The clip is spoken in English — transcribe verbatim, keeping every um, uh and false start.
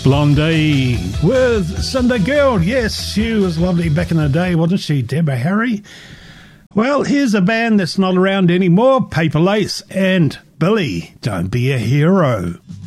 Blondie with Sunday Girl. Yes, she was lovely back in the day, wasn't she, Deborah Harry? Well, here's a band that's not around anymore, Paper Lace and Billy, Don't Be a Hero.